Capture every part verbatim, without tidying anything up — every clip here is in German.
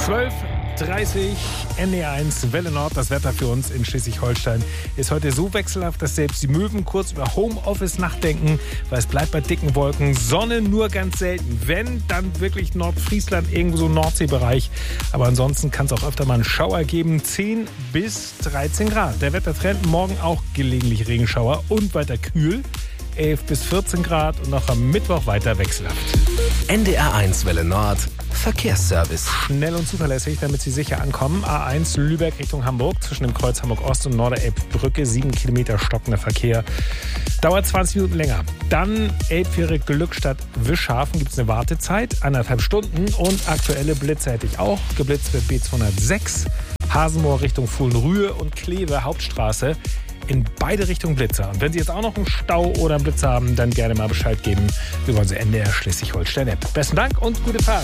zwölf Uhr dreißig, N D R eins, Welle Nord. Das Wetter für uns in Schleswig-Holstein ist heute so wechselhaft, dass selbst die Möwen kurz über Homeoffice nachdenken, weil es bleibt bei dicken Wolken. Sonne nur ganz selten. Wenn, dann wirklich Nordfriesland, irgendwo so Nordseebereich. Aber ansonsten kann es auch öfter mal einen Schauer geben. zehn bis dreizehn Grad. Der Wettertrend, morgen auch gelegentlich Regenschauer und weiter kühl. elf bis vierzehn Grad und auch am Mittwoch weiter wechselhaft. N D R eins Welle Nord Verkehrsservice. Schnell und zuverlässig, damit Sie sicher ankommen. A eins Lübeck Richtung Hamburg, zwischen dem Kreuz Hamburg-Ost und Norderelbbrücke, sieben Kilometer stockender Verkehr. Dauert zwanzig Minuten länger. Dann Elbfähre Glückstadt-Wischhafen, gibt es eine Wartezeit, anderthalb Stunden. Und aktuelle Blitze hätte ich auch. Geblitzt wird B zweihundertsechs, Hasenmoor Richtung Fohlenrühe und Kleve Hauptstraße. In beide Richtungen Blitzer. Und wenn Sie jetzt auch noch einen Stau oder einen Blitz haben, dann gerne mal Bescheid geben über unsere N D R Schleswig-Holstein-App. Besten Dank und gute Fahrt.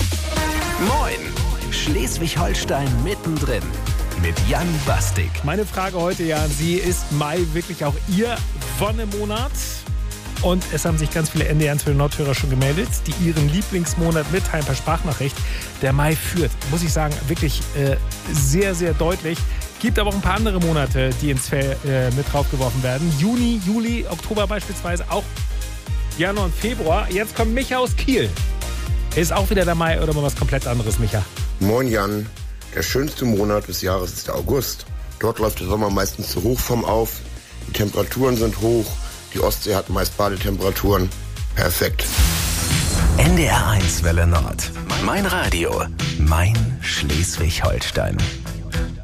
Moin, Schleswig-Holstein mittendrin mit Jan Bastik. Meine Frage heute ja an Sie, ist Mai wirklich auch Ihr Wonnemonat? Und es haben sich ganz viele N D R eins Nordhörer schon gemeldet, die ihren Lieblingsmonat mitteilen per Sprachnachricht. Der Mai führt, muss ich sagen, wirklich äh, sehr, sehr deutlich. Gibt aber auch ein paar andere Monate, die ins Feld äh, mit draufgeworfen werden. Juni, Juli, Oktober beispielsweise, auch Januar und Februar. Jetzt kommt Micha aus Kiel. Ist auch wieder der Mai oder mal was komplett anderes, Micha? Moin Jan, der schönste Monat des Jahres ist der August. Dort läuft der Sommer meistens zu Hochform auf. Die Temperaturen sind hoch. Die Ostsee hat meist Badetemperaturen. Perfekt. N D R eins Welle Nord. Mein Radio. Mein Schleswig-Holstein.